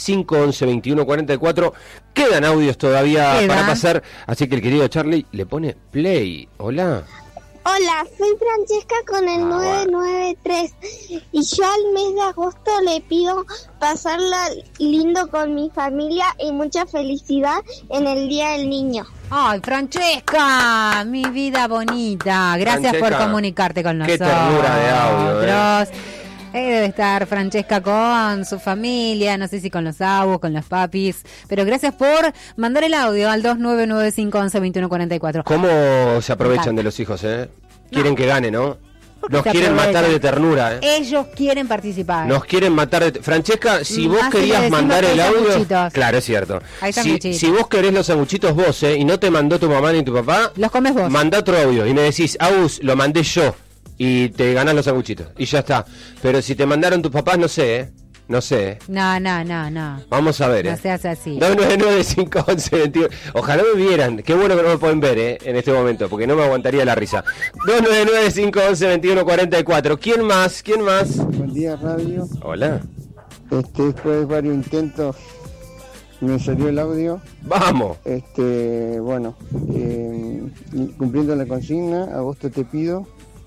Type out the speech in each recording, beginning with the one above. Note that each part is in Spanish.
2995112144. Quedan audios todavía para pasar, así que el querido Charlie le pone play. Hola. Hola, soy Francesca con el 993 y yo al mes de agosto le pido pasarla lindo con mi familia y mucha felicidad en el Día del Niño. Ay, Francesca, mi vida bonita. Gracias Francesca, por comunicarte con nosotros. Qué ternura de audio. Debe estar Francesca con su familia, no sé si con los abuelos, con los papis, pero gracias por mandar el audio al 2995112144. ¿Cómo se aprovechan de los hijos, Quieren que gane, ¿no? Nos quieren matar de ternura, Ellos quieren participar. Nos quieren matar de... Francesca, si vos querías mandar el audio... Claro, es cierto. Si vos querés los sanguchitos vos, y no te mandó tu mamá ni tu papá... Los comes vos. Mandá otro audio y me decís, Agus, lo mandé yo. Y te ganás los sanguchitos. Y ya está. Pero si te mandaron tus papás, no sé, No sé. No. Vamos a ver, No se hace así. 299-511-21. Ojalá me vieran. Qué bueno que no me pueden ver, en este momento, porque no me aguantaría la risa. 299-511-2144. ¿Quién más? Buen día, radio. Hola. Después de varios intentos me salió el audio. ¡Vamos! Bueno, cumpliendo la consigna, agosto te pido.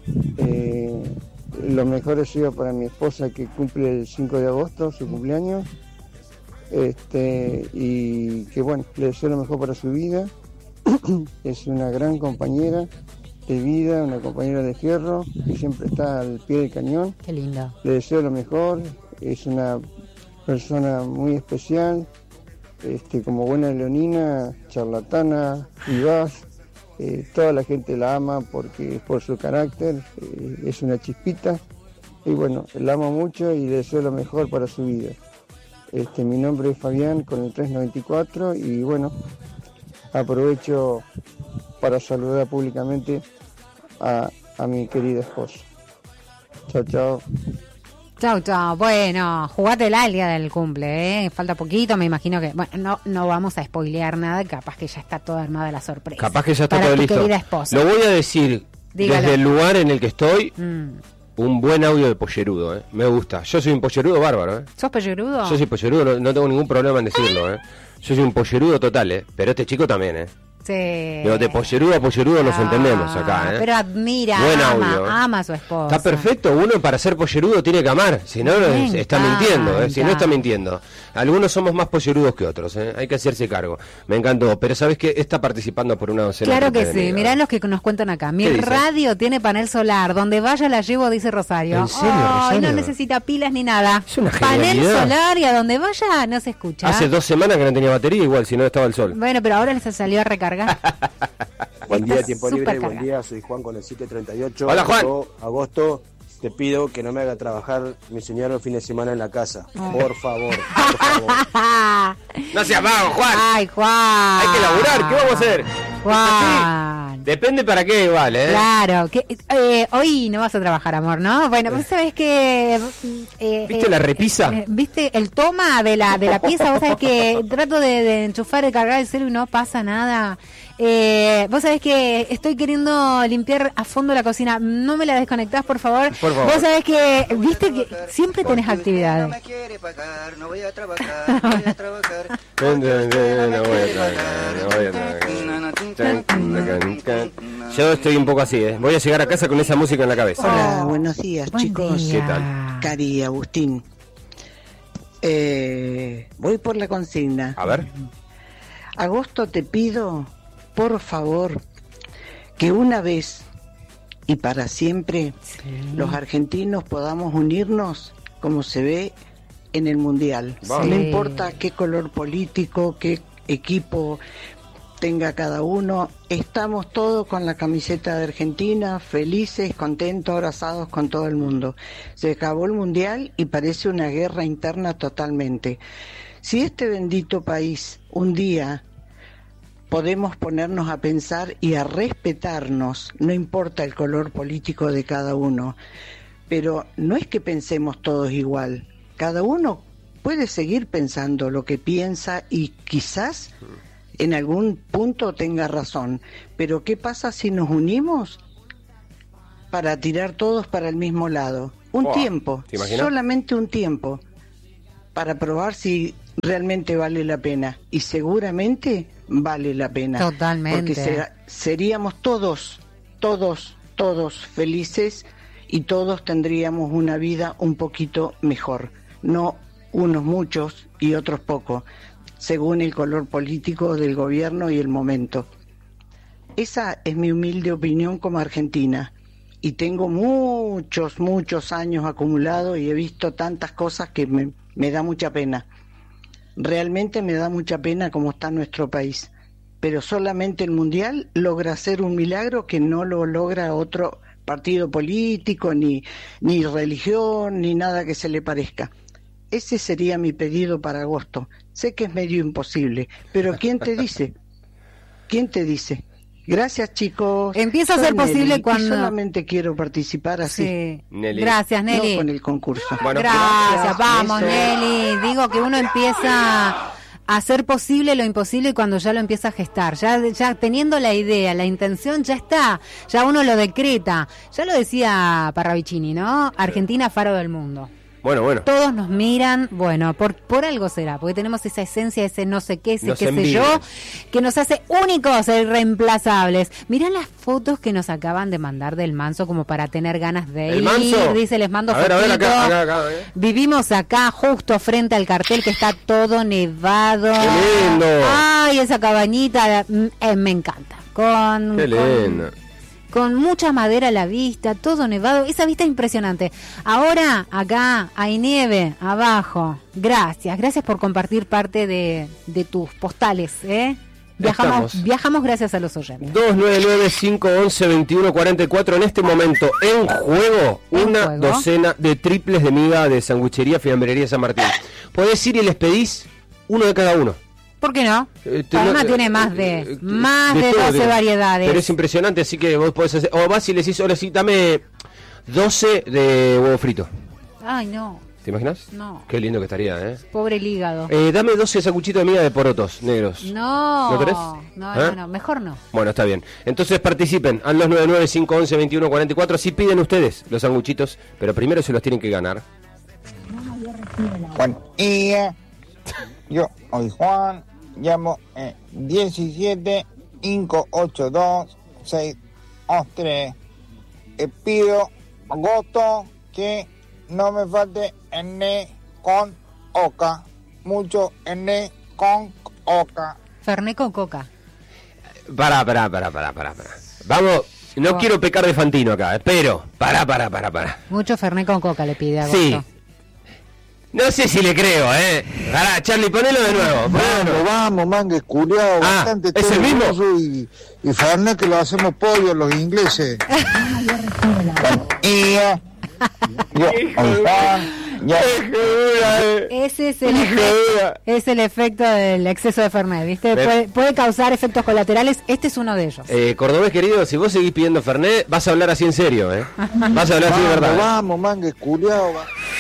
Lo mejor ha sido para mi esposa, que cumple el 5 de agosto, su cumpleaños. Y que bueno, le deseo lo mejor para su vida. Es una gran compañera de vida, una compañera de fierro, que siempre está al pie del cañón. Qué lindo. Le deseo lo mejor. Es una persona muy especial, como buena leonina, charlatana, vivaz. Toda la gente la ama porque por su carácter, es una chispita, y bueno, la amo mucho y le deseo lo mejor para su vida. Mi nombre es Fabián con el 394 y bueno, aprovecho para saludar públicamente a mi querida esposa. Chao. Chau. Bueno, jugátela el día del cumple, Falta poquito, me imagino que... Bueno, no vamos a spoilear nada, capaz que ya está toda armada la sorpresa. Capaz que ya está para todo tu listo. Querida esposa. Lo voy a decir. Dígalo. Desde el lugar en el que estoy, un buen audio de pollerudo, Me gusta. Yo soy un pollerudo bárbaro, ¿Sos pollerudo? Yo soy pollerudo, no tengo ningún problema en decirlo, Yo soy un pollerudo total, Pero este chico también, Sí. Pero de pollerudo a pollerudo nos entendemos acá, Pero admira, ama a su esposa. Está perfecto, uno para ser pollerudo tiene que amar, si no está mintiendo, si no está mintiendo. Algunos somos más pollerudos que otros, hay que hacerse cargo. Me encantó, pero ¿sabes qué? Está participando por una docena. Claro que sí, mirá los que nos cuentan acá. Mi radio tiene panel solar, donde vaya la llevo, dice Rosario. ¿En serio, Rosario? No necesita pilas ni nada. Es una panel genialidad. solar y a donde vaya no se escucha. Hace 2 semanas que no tenía batería, igual, si no estaba el sol. Bueno, pero ahora les salió a recargar. Buen día, tiempo libre, cargado. buen día, soy Juan con el 738. Hola, Juan. Agosto, te pido que no me haga trabajar mi señor el fin de semana en la casa. Por favor. No seas vago, Juan. Ay, Juan. Hay que laburar, ¿qué vamos a hacer? Juan. Depende para qué igual, Claro, que hoy no vas a trabajar, amor, ¿no? Bueno, vos sabés que... ¿Viste la repisa? ¿Viste el toma de la pieza? Vos sabés que trato de enchufar, de cargar el celu y no pasa nada. Vos sabés que estoy queriendo limpiar a fondo la cocina. No me la desconectás, por favor. Por favor. Vos sabés que, viste que siempre tenés actividades. No me quiere pagar, no voy a trabajar, no voy a trabajar. Yo estoy un poco así, Voy a llegar a casa con esa música en la cabeza. Hola, buenos días, Buen chicos. día. ¿Qué tal? Cari y Agustín. Voy por la consigna. A ver. Agosto, te pido, por favor, que una vez y para siempre los argentinos podamos unirnos como se ve en el Mundial. Vamos. No importa qué color político, qué equipo tenga cada uno, estamos todos con la camiseta de Argentina, felices, contentos, abrazados con todo el mundo. Se acabó el Mundial y parece una guerra interna totalmente. Si este bendito país un día podemos ponernos a pensar y a respetarnos, no importa el color político de cada uno, pero no es que pensemos todos igual, cada uno puede seguir pensando lo que piensa y quizás en algún punto tenga razón, pero ¿qué pasa si nos unimos para tirar todos para el mismo lado? Un tiempo, ¿te imaginas? solamente un tiempo, para probar si realmente vale la pena. Y seguramente vale la pena. Totalmente. Porque seríamos todos felices y todos tendríamos una vida un poquito mejor. No unos muchos y otros pocos, según el color político del gobierno y el momento. Esa es mi humilde opinión como argentina. Y tengo muchos años acumulados y he visto tantas cosas que me da mucha pena. Realmente me da mucha pena cómo está nuestro país. Pero solamente el Mundial logra hacer un milagro que no lo logra otro partido político, ni religión, ni nada que se le parezca. Ese sería mi pedido para agosto. Sé que es medio imposible, pero ¿quién te dice? ¿Quién te dice? Gracias, chicos. Empieza a ser posible Nelly, cuando... y solamente quiero participar así. Sí. Nelly. Gracias, Nelly. No con el concurso. Bueno, gracias, vamos, Eso. Nelly. Digo que uno empieza a hacer posible lo imposible cuando ya lo empieza a gestar. Ya teniendo la idea, la intención, ya está. Ya uno lo decreta. Ya lo decía Parravicini, ¿no? Argentina, faro del mundo. Bueno. Todos nos miran, bueno, por algo será, porque tenemos esa esencia, ese no sé qué, ese Nos qué sé envidian. yo, que nos hace únicos e irreemplazables. Mirá las fotos que nos acaban de mandar del Manso como para tener ganas de ¿El ir. Manso? Dice, les mando A ver, fotito. acá. Vivimos acá, justo frente al cartel que está todo nevado. ¡Qué lindo! Ay, esa cabañita, me encanta. ¡Qué lindo! Con mucha madera a la vista, todo nevado, esa vista es impresionante. Ahora, acá hay nieve, abajo. Gracias por compartir parte de tus postales, ¿eh? Viajamos gracias a los oyentes. 299-511-2144. En este momento, en juego, una docena de triples de miga de sanguichería Fiambrería San Martín. Podés ir y les pedís uno de cada uno. ¿Por qué no? Además tiene más de 12 variedades. Pero es impresionante, así que vos podés hacer... O vas y le decís, ahora sí, dame 12 de huevo frito. Ay, no. ¿Te imaginas? No. Qué lindo que estaría, ¿eh? Pobre el hígado. Dame 12 sanguchitos de miga de porotos negros. No. ¿No querés? No, mejor no. Bueno, está bien. Entonces participen al 299-511-2144. Así piden ustedes los sanguchitos, pero primero se los tienen que ganar. Buen día. Yo soy Juan. Llamo 17 582 623. Pido agosto que no me falte N con oca. Mucho N con oca. Fernet con coca. Pará. Vamos, no quiero pecar de Fantino acá, pero pará. Mucho Fernet con coca le pide Agosto. Sí. No sé si le creo, Pará, Charlie, ponelo de nuevo. Vamos, mangue, culiao, bastante ¿es el mismo? Y Fernet que lo hacemos pollo los ingleses. Y yo, Ese es el efecto del exceso de Fernet, ¿viste? Puede causar efectos colaterales. Este es uno de ellos. Cordobés querido, si vos seguís pidiendo Fernet, vas a hablar así en serio, Vas a hablar así de verdad. Vamos, mangue, culiao.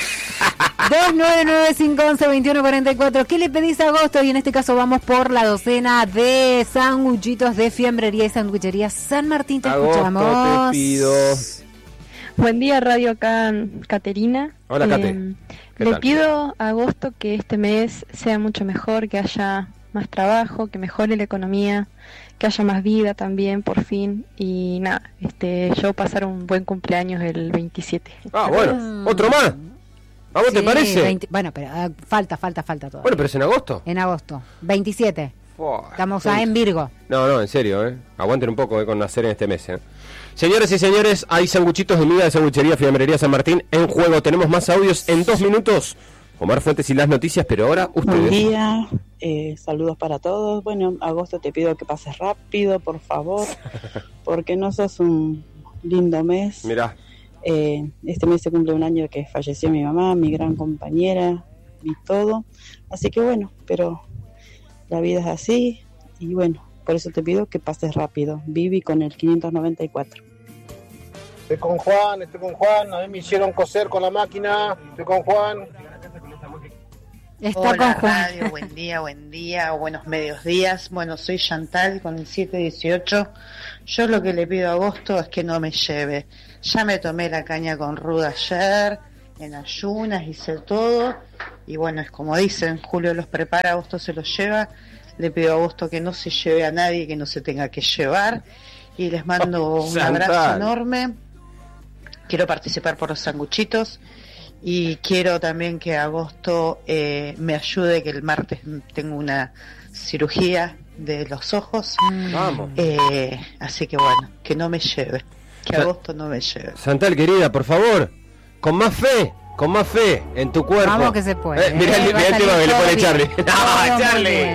299-511-2144. ¿Qué le pedís a Agosto? Y en este caso vamos por la docena de sanguchitos de Fiambrería y Sanguichería San Martín. Te escuchamos. Agosto, te pido. Buen día, Radio acá, Caterina. Hola, Cate. Le pido a Agosto que este mes sea mucho mejor, que haya más trabajo, que mejore la economía, que haya más vida también, por fin. Y nada, yo pasar un buen cumpleaños el 27. Bueno, otro más. ¿A vos te parece? Bueno, pero falta todo. Bueno, pero es en agosto. En agosto, 27. Fua, Estamos en Virgo. No, en serio, Aguanten un poco con nacer en este mes, Señoras y señores, hay sanguchitos de miga de sanguichería Fiambrería San Martín en juego. Tenemos más audios en 2 minutos. Omar Fuentes y las noticias, pero ahora ustedes. Buen día, saludos para todos. Bueno, Agosto, te pido que pases rápido, por favor, porque no sos un lindo mes. Mirá. Este mes se cumple un año que falleció mi mamá, mi gran compañera y todo. Así que bueno, pero la vida es así y bueno, por eso te pido que pases rápido. Vivi con el 594. Estoy con Juan, a mí me hicieron coser con la máquina, estoy con Juan. Hola radio, buen día, o buenos medios días. Bueno, soy Chantal con el 718. Yo lo que le pido a Agosto es que no me lleve. Ya me tomé la caña con Ruda ayer en ayunas, hice todo, y bueno, es como dicen, julio los prepara, agosto se los lleva. Le pido a agosto que no se lleve a nadie que no se tenga que llevar, y les mando un abrazo enorme. Quiero participar por los sanguchitos, y quiero también que agosto me ayude, que el martes tengo una cirugía de los ojos. Vamos. Así que bueno, que no me lleve, que agosto no me lleve. Chantal, querida, por favor, con más fe en tu cuerpo. Vamos que se puede. Mirá el tema que le pone Charlie. No, Charlie.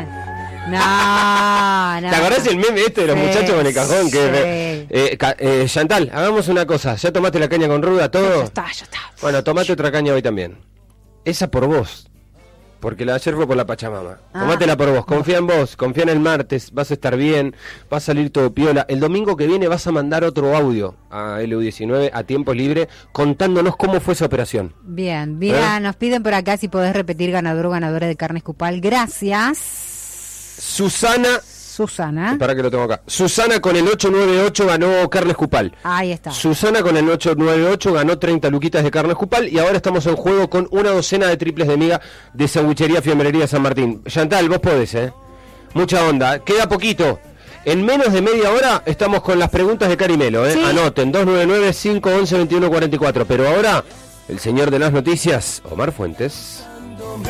No. ¿Te acordás el meme este de los muchachos con el cajón? Chantal, hagamos una cosa. ¿Ya tomaste la caña con ruda, todo? Ya está. Bueno, tomate otra caña hoy también. Esa por vos. Porque la de ayer fue por la Pachamama. Tomátela por vos, confía en vos, confía en el martes, vas a estar bien, va a salir todo piola. El domingo que viene vas a mandar otro audio a LU19 a tiempo libre contándonos cómo fue esa operación. Bien, mira, nos piden por acá si podés repetir ganador o ganadora de Carnes Cupal. Gracias. Susana. Para que lo tengo acá. Susana con el 898 ganó Carnes Cupal. Ahí está. Susana con el 898 ganó 30 luquitas de Carnes Cupal, y ahora estamos en juego con una docena de triples de miga de Sanguchería Fiambrería San Martín. Chantal, vos podés, mucha onda. Queda poquito. En menos de media hora estamos con las preguntas de Carimelo, ¿Sí? Anoten, 299-511-2144. Pero ahora, el señor de las noticias, Omar Fuentes.